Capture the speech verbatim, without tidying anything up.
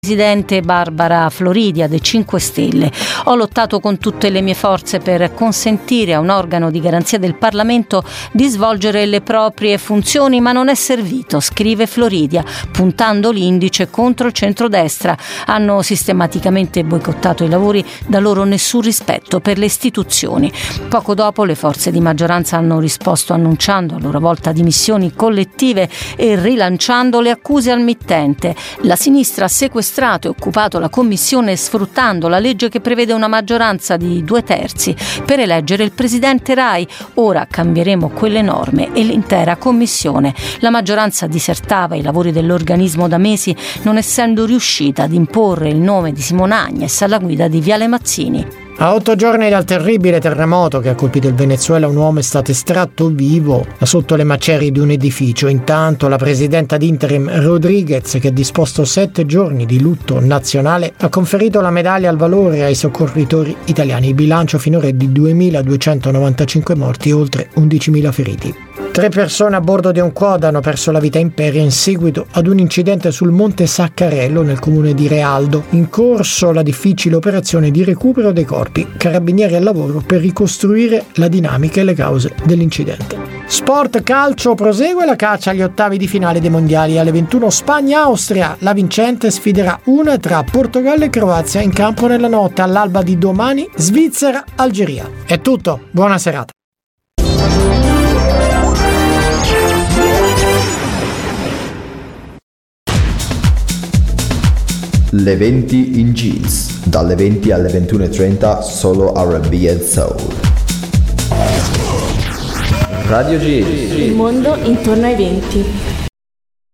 Presidente Barbara Floridia dei cinque Stelle. Ho lottato con tutte le mie forze per consentire a un organo di garanzia del Parlamento di svolgere le proprie funzioni, ma non è servito, scrive Floridia, puntando l'indice contro il centrodestra. Hanno sistematicamente boicottato i lavori, da loro nessun rispetto per le istituzioni. Poco dopo le forze di maggioranza hanno risposto annunciando a loro volta dimissioni collettive e rilanciando le accuse al mittente. La sinistra ha sequestrato e occupato la commissione sfruttando la legge che prevede una maggioranza di due terzi per eleggere il presidente Rai. Ora cambieremo quelle norme e l'intera commissione. La maggioranza disertava i lavori dell'organismo da mesi, non essendo riuscita ad imporre il nome di Simona Agnes alla guida di Viale Mazzini. A otto giorni dal terribile terremoto che ha colpito il Venezuela, un uomo è stato estratto vivo sotto le macerie di un edificio. Intanto la presidenta d'interim Rodriguez, che ha disposto sette giorni di lutto nazionale, ha conferito la medaglia al valore ai soccorritori italiani. Il bilancio finora è di duemiladuecentonovantacinque morti e oltre undicimila feriti. Tre persone a bordo di un quad hanno perso la vita in Imperia in seguito ad un incidente sul Monte Saccarello nel comune di Realdo. In corso la difficile operazione di recupero dei corpi. Carabinieri al lavoro per ricostruire la dinamica e le cause dell'incidente. Sport calcio, prosegue la caccia agli ottavi di finale dei mondiali. Alle ventuno Spagna-Austria. La vincente sfiderà una tra Portogallo e Croazia in campo nella notte. All'alba di domani Svizzera-Algeria. È tutto, buona serata. Le venti in jeans, dalle venti alle ventuno e trenta solo R and B and Soul. Radio Jeans. Il mondo intorno ai venti.